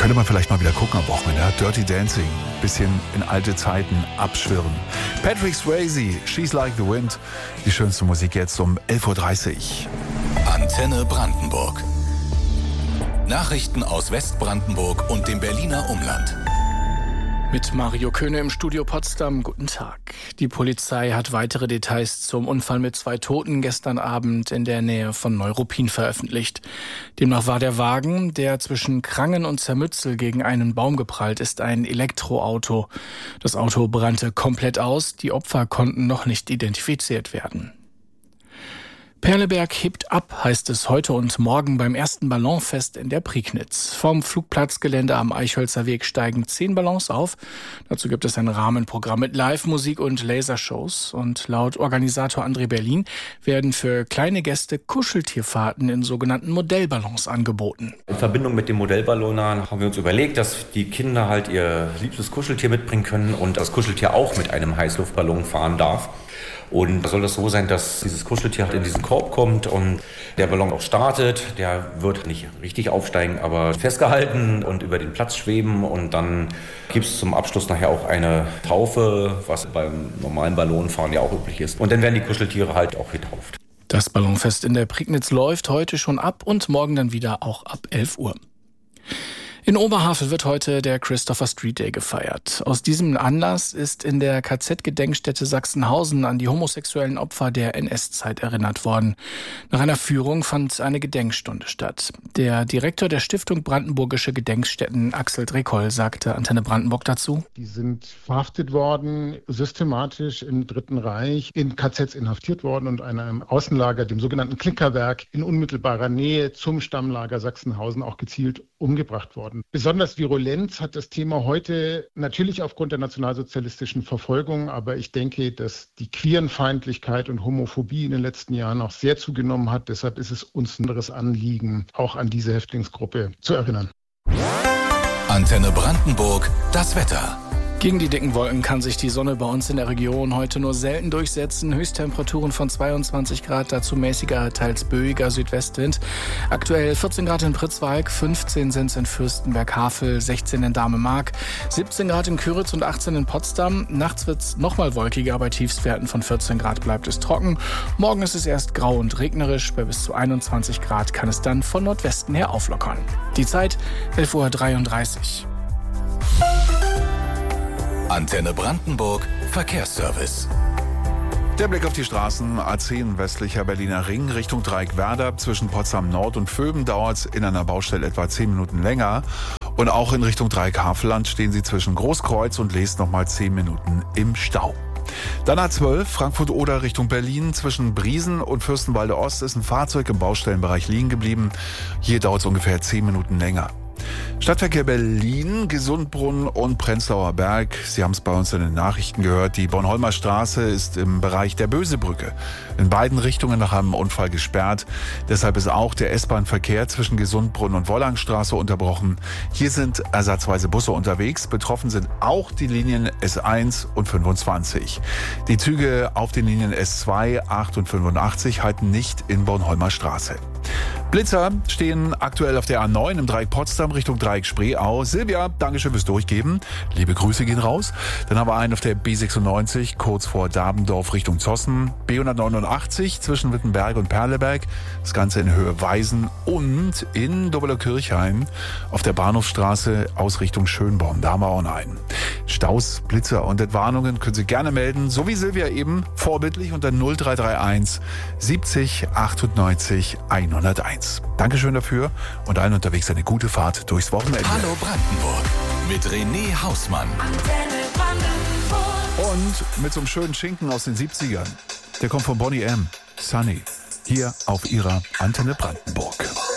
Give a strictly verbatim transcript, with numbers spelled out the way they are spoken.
Könnte man vielleicht mal wieder gucken am Wochenende. Ja? Dirty Dancing, bisschen in alte Zeiten abschwirren. Patrick Swayze, She's Like the Wind. Die schönste Musik jetzt um elf Uhr dreißig. Antenne Brandenburg. Nachrichten aus Westbrandenburg und dem Berliner Umland. Mit Mario Köhne im Studio Potsdam. Guten Tag. Die Polizei hat weitere Details zum Unfall mit zwei Toten gestern Abend in der Nähe von Neuruppin veröffentlicht. Demnach war der Wagen, der zwischen Krangen und Zermützel gegen einen Baum geprallt ist, ein Elektroauto. Das Auto brannte komplett aus. Die Opfer konnten noch nicht identifiziert werden. Perleberg hebt ab, heißt es heute und morgen beim ersten Ballonfest in der Prignitz. Vom Flugplatzgelände am Eichholzer Weg steigen zehn Ballons auf. Dazu gibt es ein Rahmenprogramm mit Live-Musik und Lasershows. Und laut Organisator André Berlin werden für kleine Gäste Kuscheltierfahrten in sogenannten Modellballons angeboten. In Verbindung mit dem Modellballonern haben wir uns überlegt, dass die Kinder halt ihr liebstes Kuscheltier mitbringen können und das Kuscheltier auch mit einem Heißluftballon fahren darf. Und soll das so sein, dass dieses Kuscheltier halt in diesen Korb kommt und der Ballon auch startet. Der wird nicht richtig aufsteigen, aber festgehalten und über den Platz schweben. Und dann gibt es zum Abschluss nachher auch eine Taufe, was beim normalen Ballonfahren ja auch üblich ist. Und dann werden die Kuscheltiere halt auch getauft. Das Ballonfest in der Prignitz läuft heute schon ab und morgen dann wieder auch ab elf Uhr. In Oberhavel wird heute der Christopher Street Day gefeiert. Aus diesem Anlass ist in der K Z-Gedenkstätte Sachsenhausen an die homosexuellen Opfer der N S-Zeit erinnert worden. Nach einer Führung fand eine Gedenkstunde statt. Der Direktor der Stiftung Brandenburgische Gedenkstätten, Axel Drekoll, sagte Antenne Brandenburg dazu: Die sind verhaftet worden, systematisch im Dritten Reich, in K Zs inhaftiert worden und einem Außenlager, dem sogenannten Klickerwerk, in unmittelbarer Nähe zum Stammlager Sachsenhausen auch gezielt umgebracht worden. Besonders Virulenz hat das Thema heute natürlich aufgrund der nationalsozialistischen Verfolgung, aber ich denke, dass die Queerenfeindlichkeit und Homophobie in den letzten Jahren auch sehr zugenommen hat. Deshalb ist es uns ein anderes Anliegen, auch an diese Häftlingsgruppe zu erinnern. Antenne Brandenburg, das Wetter. Gegen die dicken Wolken kann sich die Sonne bei uns in der Region heute nur selten durchsetzen. Höchsttemperaturen von zweiundzwanzig Grad, dazu mäßiger, teils böiger Südwestwind. Aktuell vierzehn Grad in Pritzwalk, fünfzehn sind es in Fürstenberg-Havel, sechzehn in Dahme-Mark, siebzehn Grad in Kyritz und achtzehn in Potsdam. Nachts wird es nochmal wolkiger, bei Tiefstwerten von vierzehn Grad bleibt es trocken. Morgen ist es erst grau und regnerisch, bei bis zu einundzwanzig Grad kann es dann von Nordwesten her auflockern. Die Zeit elf Uhr dreiunddreißig. Antenne Brandenburg, Verkehrsservice. Der Blick auf die Straßen. A zehn westlicher Berliner Ring Richtung Dreieckwerder. Zwischen Potsdam Nord und Vöben dauert es in einer Baustelle etwa zehn Minuten länger. Und auch in Richtung Dreieck-Havelland stehen Sie zwischen Großkreuz und Lees nochmal zehn Minuten im Stau. Dann A zwölf, Frankfurt-Oder Richtung Berlin. Zwischen Briesen und Fürstenwalde Ost ist ein Fahrzeug im Baustellenbereich liegen geblieben. Hier dauert es ungefähr zehn Minuten länger. Stadtverkehr Berlin, Gesundbrunnen und Prenzlauer Berg. Sie haben es bei uns in den Nachrichten gehört. Die Bornholmer Straße ist im Bereich der Bösebrücke in beiden Richtungen nach einem Unfall gesperrt. Deshalb ist auch der S-Bahn-Verkehr zwischen Gesundbrunnen und Wollangstraße unterbrochen. Hier sind ersatzweise Busse unterwegs. Betroffen sind auch die Linien S eins und fünfundzwanzig. Die Züge auf den Linien S zwei, acht und fünfundachtzig halten nicht in Bornholmer Straße. Blitzer stehen aktuell auf der A neun im Dreieck Potsdam Richtung Dreieck Spreeau. Silvia, Dankeschön fürs Durchgeben. Liebe Grüße gehen raus. Dann haben wir einen auf der B sechsundneunzig kurz vor Dabendorf Richtung Zossen. B hundertneunundachtzig zwischen Wittenberg und Perleberg. Das Ganze in Höhe Weisen und in Dobeler-Kirchhain auf der Bahnhofsstraße aus Richtung Schönborn. Da haben wir auch noch einen. Staus, Blitzer und Entwarnungen können Sie gerne melden. So wie Silvia eben, vorbildlich unter null drei drei eins siebzig achtundneunzig hunderteins. Dankeschön dafür und allen unterwegs eine gute Fahrt durchs Wochenende. Hallo Brandenburg mit René Hausmann. Und mit so einem schönen Schinken aus den siebzigern. Der kommt von Bonnie M. Sunny. Hier auf ihrer Antenne Brandenburg.